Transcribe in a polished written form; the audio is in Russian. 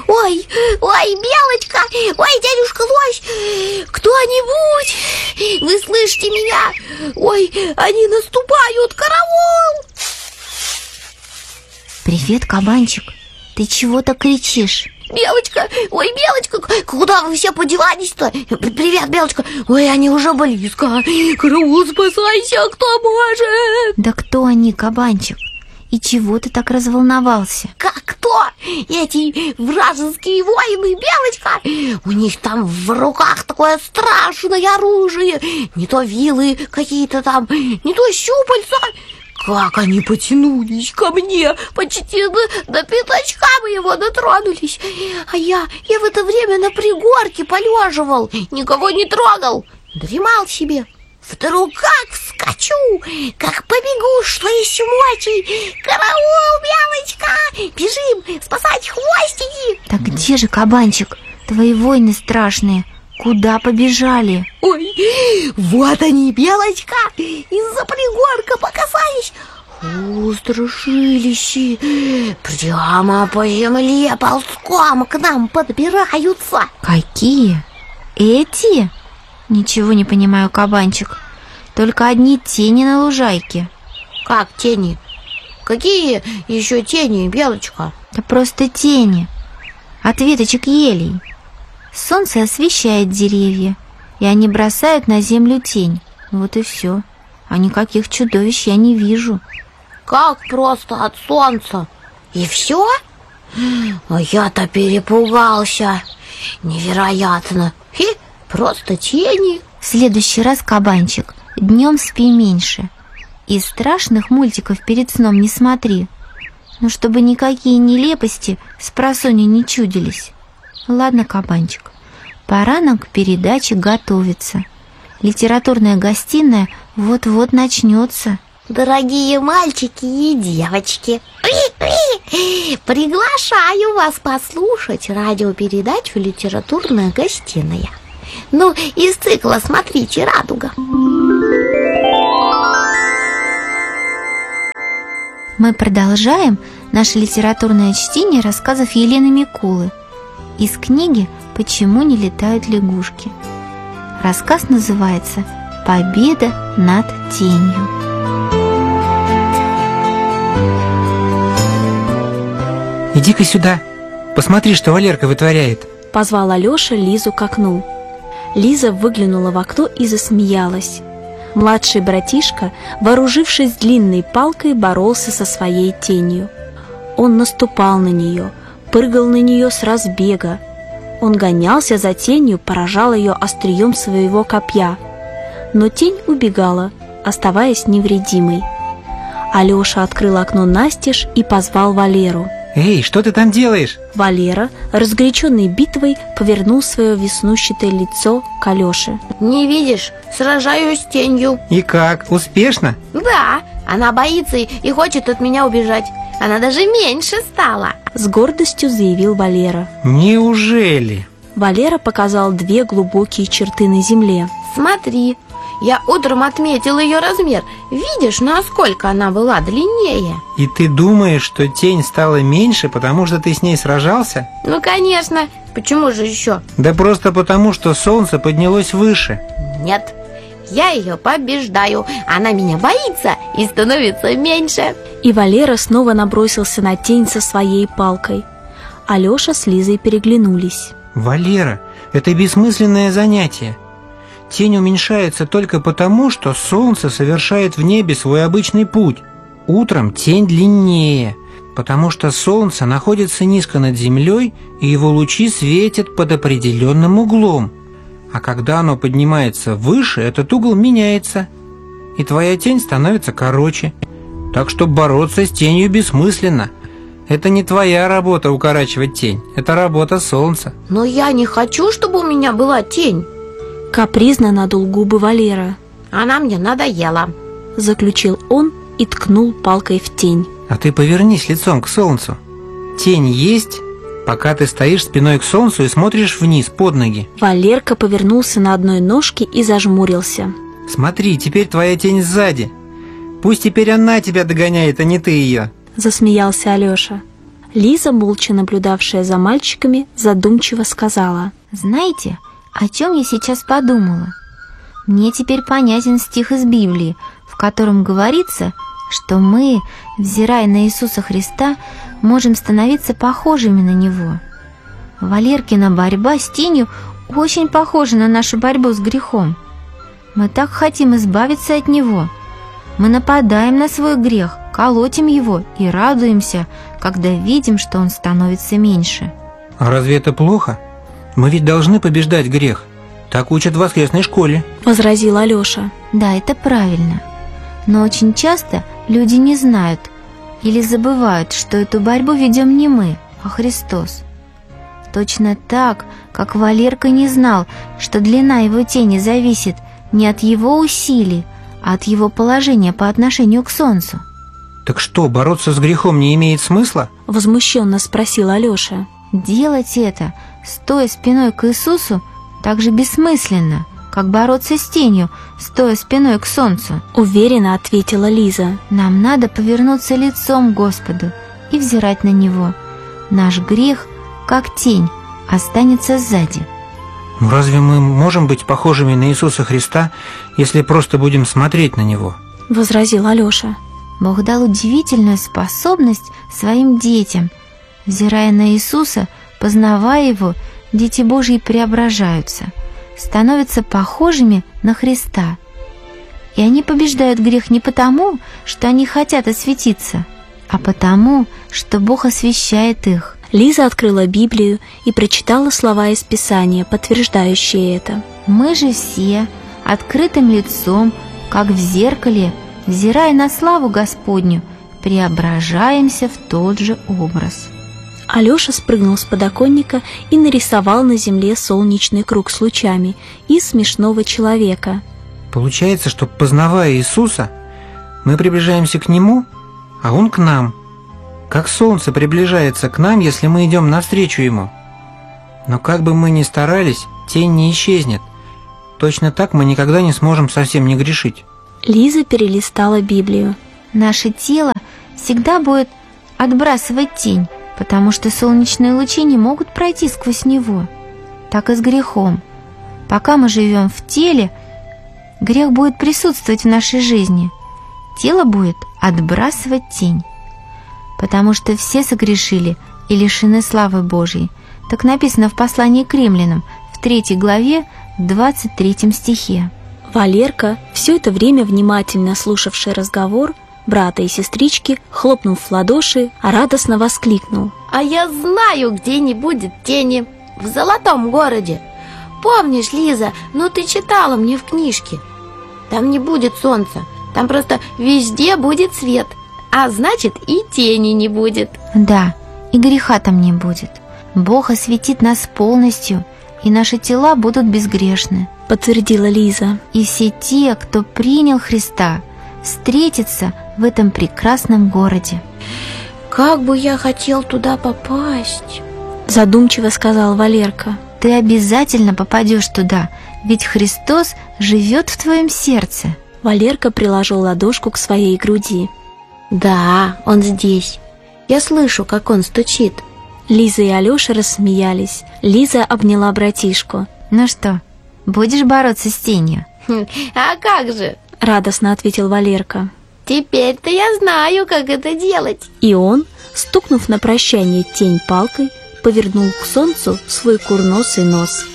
Ой, Белочка! Ой, дядюшка Лось! Кто-нибудь! Вы слышите меня? Ой, они наступают! Караул! Привет, кабанчик. Ты чего-то кричишь? Белочка! Ой, Белочка! Куда вы все подевались-то? Привет, Белочка! Ой, они уже близко! Караул, спасайся, кто может! Да кто они, кабанчик? И чего ты так разволновался? Как кто? Эти вражеские воины, Белочка! У них там в руках такое страшное оружие. Не то вилы какие-то там, не то щупальца. Как они потянулись ко мне, почти до пятачка моего дотронулись. А я в это время на пригорке полеживал, никого не трогал, дремал себе. Вдруг как вскочу, как побегу, что есть мочи. Караул, Белочка! Бежим спасать хвостики! Так где же, кабанчик, твои воины страшные? Куда побежали? Ой, вот они, Белочка! Из-за пригорка показались. Страшилищи! Прямо по земле ползком к нам подбираются. Какие? Эти? Ничего не понимаю, кабанчик. Только одни тени на лужайке. Как тени? Какие еще тени, Белочка? Да просто тени от веточек елей. Солнце освещает деревья, и они бросают на землю тень. Вот и все. А никаких чудовищ я не вижу. Как просто от солнца? И все? А я-то перепугался. Невероятно. Просто тени. В следующий раз, кабанчик, днем спи меньше. И страшных мультиков перед сном не смотри. Ну, чтобы никакие нелепости спросонья не чудились. Ладно, кабанчик, пора нам к передаче готовиться. Литературная гостиная вот-вот начнется. Дорогие мальчики и девочки, приглашаю вас послушать радиопередачу «Литературная гостиная». Ну, из цикла «Смотрите, радуга». Мы продолжаем наше литературное чтение рассказов Елены Микулы из книги «Почему не летают лягушки». Рассказ называется «Победа над тенью». Иди-ка сюда, посмотри, что Валерка вытворяет. Позвал Алеша Лизу к окну. Лиза выглянула в окно и засмеялась. Младший братишка, вооружившись длинной палкой, боролся со своей тенью. Он наступал на нее, прыгал на нее с разбега. Он гонялся за тенью, поражал ее острием своего копья. Но тень убегала, оставаясь невредимой. Алеша открыл окно настежь и позвал Валеру. Эй, что ты там делаешь? Валера, разгоряченный битвой, повернул свое веснущатое лицо к Алёше. Не видишь, сражаюсь с тенью. И как, успешно? Да, она боится и хочет от меня убежать. Она даже меньше стала. С гордостью заявил Валера. Неужели? Валера показал две глубокие черты на земле. Смотри, я утром отметил ее размер. Видишь, насколько она была длиннее? И ты думаешь, что тень стала меньше, потому что ты с ней сражался? Ну, конечно. Почему же еще? Да просто потому, что солнце поднялось выше. Нет, я ее побеждаю. Она меня боится и становится меньше. И Валера снова набросился на тень со своей палкой. Алеша с Лизой переглянулись. Валера, это бессмысленное занятие. Тень уменьшается только потому, что солнце совершает в небе свой обычный путь. Утром тень длиннее, потому что солнце находится низко над землей, и его лучи светят под определенным углом. А когда оно поднимается выше, этот угол меняется, и твоя тень становится короче. Так что бороться с тенью бессмысленно. Это не твоя работа укорачивать тень, это работа солнца. Но я не хочу, чтобы у меня была тень. Капризно надул губы Валера. Она мне надоела. Заключил он и ткнул палкой в тень. А ты повернись лицом к солнцу. Тень есть, пока ты стоишь спиной к солнцу и смотришь вниз под ноги. Валерка повернулся на одной ножке и зажмурился. Смотри, теперь твоя тень сзади. Пусть теперь она тебя догоняет, а не ты ее. Засмеялся Алеша. Лиза, молча наблюдавшая за мальчиками, задумчиво сказала: «Знаете, о чем я сейчас подумала? Мне теперь понятен стих из Библии, в котором говорится, что мы, взирая на Иисуса Христа, можем становиться похожими на Него. Валеркина борьба с тенью очень похожа на нашу борьбу с грехом. Мы так хотим избавиться от него. Мы нападаем на свой грех, колотим его и радуемся, когда видим, что он становится меньше». А разве это плохо? Мы ведь должны побеждать грех. Так учат в воскресной школе. возразил Алеша. Да, это правильно. Но очень часто люди не знают или забывают, что эту борьбу ведем не мы, а Христос. Точно так, как Валерка не знал, что длина его тени зависит не от его усилий, а от его положения по отношению к солнцу. Так что, бороться с грехом не имеет смысла? Возмущенно спросил Алеша. Делать это, стоя спиной к Иисусу, так же бессмысленно, как бороться с тенью, стоя спиной к солнцу. Уверенно ответила Лиза. Нам надо повернуться лицом к Господу и взирать на Него. Наш грех, как тень, останется сзади. Ну разве мы можем быть похожими на Иисуса Христа, если просто будем смотреть на Него? Возразил Алеша. Бог дал удивительную способность своим детям. Взирая на Иисуса, познавая Его, дети Божьи преображаются, становятся похожими на Христа. И они побеждают грех не потому, что они хотят осветиться, а потому, что Бог освящает их. Лиза открыла Библию и прочитала слова из Писания, подтверждающие это. Мы же все открытым лицом, как в зеркале, взирая на славу Господню, преображаемся в тот же образ. Алеша спрыгнул с подоконника и нарисовал на земле солнечный круг с лучами и смешного человека. Получается, что, познавая Иисуса, мы приближаемся к Нему, а Он к нам. Как солнце приближается к нам, если мы идем навстречу Ему. Но как бы мы ни старались, тень не исчезнет. Точно так мы никогда не сможем совсем не грешить. Лиза перелистала Библию. Наше тело всегда будет отбрасывать тень, потому что солнечные лучи не могут пройти сквозь него. Так и с грехом. Пока мы живем в теле, грех будет присутствовать в нашей жизни. Тело будет отбрасывать тень. Потому что все согрешили и лишены славы Божьей. Так написано в послании к Римлянам, в 3 главе, в 23 стихе. Валерка, все это время внимательно слушавший разговор брата и сестрички, хлопнув в ладоши, радостно воскликнул. А я знаю, где не будет тени. В Золотом городе. Помнишь, Лиза, ты читала мне в книжке. Там не будет солнца. Там просто везде будет свет. А значит, и тени не будет. Да, и греха там не будет. Бог осветит нас полностью, и наши тела будут безгрешны. Подтвердила Лиза. И все те, кто принял Христа, встретятся в этом прекрасном городе. Как бы я хотел туда попасть. Задумчиво сказал Валерка. Ты обязательно попадешь туда, ведь Христос живет в твоем сердце. Валерка приложил ладошку к своей груди. Да, он здесь. Я слышу, как он стучит. Лиза и Алеша рассмеялись. Лиза обняла братишку. Ну что, будешь бороться с тенью? А как же? Радостно ответил Валерка. Теперь-то я знаю, как это делать. И он, стукнув на прощание тень палкой, повернул к солнцу свой курносый нос.